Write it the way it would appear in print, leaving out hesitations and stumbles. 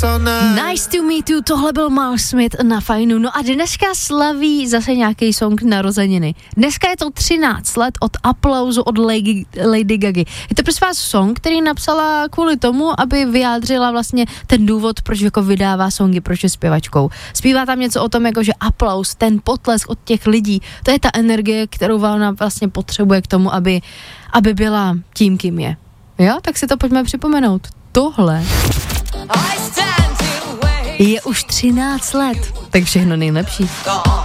Nice to meet you, tohle byl Mark Smith na Fajnu. No a dneska slaví zase nějaký song narozeniny. Dneska je to 13 let od Aplauzu od Lady Gagy. Je to prostě vás song, který napsala kvůli tomu, aby vyjádřila vlastně ten důvod, proč jako vydává songy, proč je zpěvačkou. Zpívá tam něco o tom, jako že aplaus, ten potlesk od těch lidí, to je ta energie, kterou ona vlastně potřebuje k tomu, aby byla tím, kým je. Jo, tak si to pojďme připomenout. Tohle je už 13 let, tak všechno nejlepší.